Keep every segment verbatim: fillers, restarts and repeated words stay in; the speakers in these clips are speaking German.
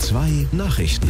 zwei Nachrichten.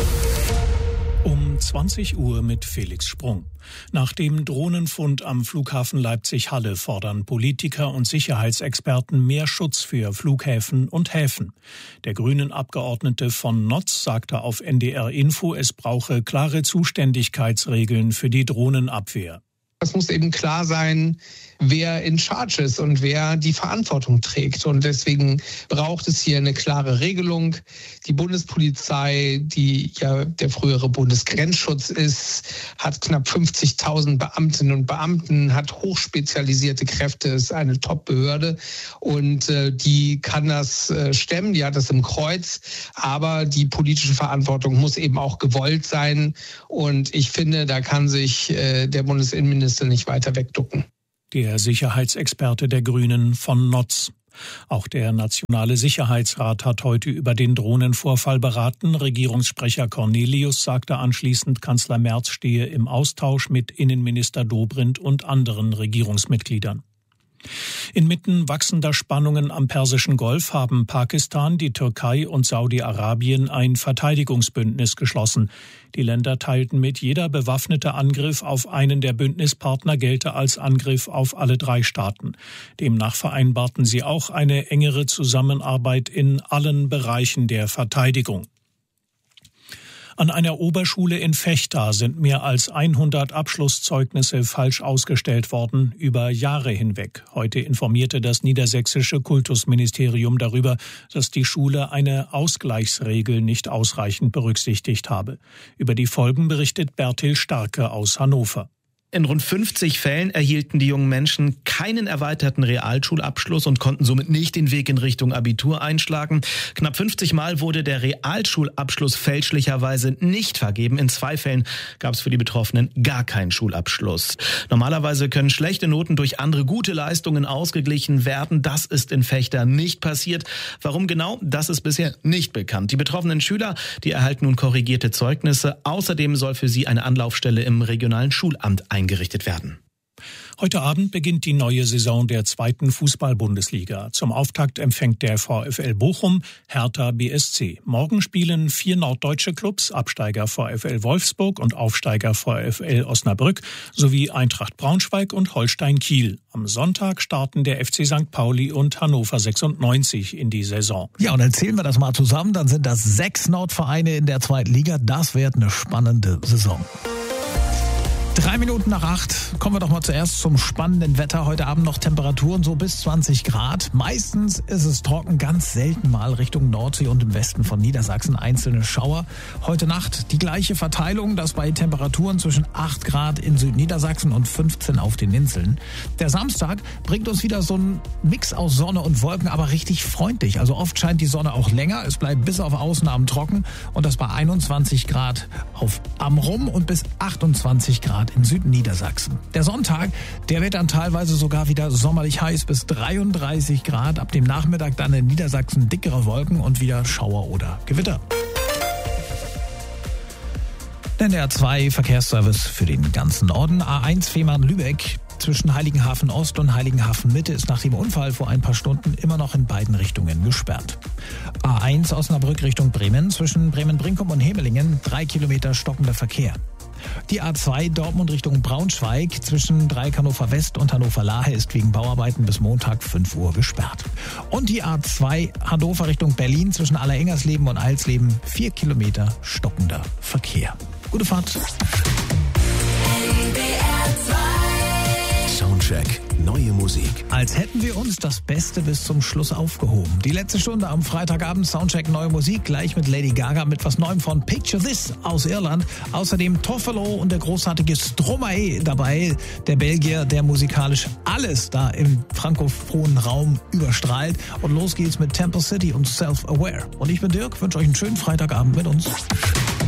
Um zwanzig Uhr mit Felix Sprung. Nach dem Drohnenfund am Flughafen Leipzig-Halle fordern Politiker und Sicherheitsexperten mehr Schutz für Flughäfen und Häfen. Der Grünen-Abgeordnete von Notz sagte auf N D R Info, es brauche klare Zuständigkeitsregeln für die Drohnenabwehr. Es muss eben klar sein, wer in charge ist und wer die Verantwortung trägt. Und deswegen braucht es hier eine klare Regelung. Die Bundespolizei, die ja der frühere Bundesgrenzschutz ist, hat knapp fünfzigtausend Beamtinnen und Beamten, hat hochspezialisierte Kräfte, ist eine Top-Behörde und äh, die kann das äh, stemmen, die hat das im Kreuz. Aber die politische Verantwortung muss eben auch gewollt sein. Und ich finde, da kann sich äh, der Bundesinnenminister nicht weiter wegducken. Der Sicherheitsexperte der Grünen von Notz. Auch der Nationale Sicherheitsrat hat heute über den Drohnenvorfall beraten. Regierungssprecher Cornelius sagte anschließend, Kanzler Merz stehe im Austausch mit Innenminister Dobrindt und anderen Regierungsmitgliedern. Inmitten wachsender Spannungen am Persischen Golf haben Pakistan, die Türkei und Saudi-Arabien ein Verteidigungsbündnis geschlossen. Die Länder teilten mit, jeder bewaffnete Angriff auf einen der Bündnispartner gelte als Angriff auf alle drei Staaten. Demnach vereinbarten sie auch eine engere Zusammenarbeit in allen Bereichen der Verteidigung. An einer Oberschule in Vechta sind mehr als hundert Abschlusszeugnisse falsch ausgestellt worden, über Jahre hinweg. Heute informierte das niedersächsische Kultusministerium darüber, dass die Schule eine Ausgleichsregel nicht ausreichend berücksichtigt habe. Über die Folgen berichtet Bertil Starke aus Hannover. In rund fünfzig Fällen erhielten die jungen Menschen keinen erweiterten Realschulabschluss und konnten somit nicht den Weg in Richtung Abitur einschlagen. Knapp fünfzig Mal wurde der Realschulabschluss fälschlicherweise nicht vergeben. In zwei Fällen gab es für die Betroffenen gar keinen Schulabschluss. Normalerweise können schlechte Noten durch andere gute Leistungen ausgeglichen werden. Das ist in Vechta nicht passiert. Warum genau? Das ist bisher nicht bekannt. Die betroffenen Schüler, die erhalten nun korrigierte Zeugnisse. Außerdem soll für sie eine Anlaufstelle im regionalen Schulamt eingerichtet eingerichtet werden. Heute Abend beginnt die neue Saison der zweiten Fußball-Bundesliga. Zum Auftakt empfängt der VfL Bochum Hertha B S C. Morgen spielen vier norddeutsche Clubs, Absteiger VfL Wolfsburg und Aufsteiger VfL Osnabrück sowie Eintracht Braunschweig und Holstein Kiel. Am Sonntag starten der F C Sankt Pauli und Hannover sechsundneunzig in die Saison. Ja, und dann zählen wir das mal zusammen. Dann sind das sechs Nordvereine in der zweiten Liga. Das wird eine spannende Saison. Drei Minuten nach acht. Kommen wir doch mal zuerst zum spannenden Wetter. Heute Abend noch Temperaturen so bis zwanzig Grad. Meistens ist es trocken, ganz selten mal Richtung Nordsee und im Westen von Niedersachsen einzelne Schauer. Heute Nacht die gleiche Verteilung, das bei Temperaturen zwischen acht Grad in Südniedersachsen und fünfzehn auf den Inseln. Der Samstag bringt uns wieder so ein Mix aus Sonne und Wolken, aber richtig freundlich. Also oft scheint die Sonne auch länger. Es bleibt bis auf Ausnahmen trocken und das bei einundzwanzig Grad auf Amrum und bis achtundzwanzig Grad in Südniedersachsen. Der Sonntag, der wird dann teilweise sogar wieder sommerlich heiß bis dreiunddreißig Grad. Ab dem Nachmittag dann in Niedersachsen dickere Wolken und wieder Schauer oder Gewitter. N D R zwei Verkehrsservice für den ganzen Norden. A eins Fehmarn-Lübeck. Zwischen Heiligenhafen Ost und Heiligenhafen Mitte ist nach dem Unfall vor ein paar Stunden immer noch in beiden Richtungen gesperrt. A eins Osnabrück Richtung Bremen. Zwischen Bremen-Brinkum und Hemelingen drei Kilometer stockender Verkehr. Die A zwei Dortmund Richtung Braunschweig zwischen Dreieck Hannover West und Hannover Lahe ist wegen Bauarbeiten bis Montag fünf Uhr gesperrt. Und die A zwei Hannover Richtung Berlin zwischen Allerengersleben und Eilsleben vier Kilometer stockender Verkehr. Gute Fahrt. Soundcheck, neue Musik. Als hätten wir uns das Beste bis zum Schluss aufgehoben. Die letzte Stunde am Freitagabend, Soundcheck, neue Musik, gleich mit Lady Gaga, mit was Neuem von Picture This aus Irland. Außerdem Toffolo und der großartige Stromae dabei, der Belgier, der musikalisch alles da im frankophonen Raum überstrahlt. Und los geht's mit Temple City und Self-Aware. Und ich bin Dirk, wünsche euch einen schönen Freitagabend mit uns.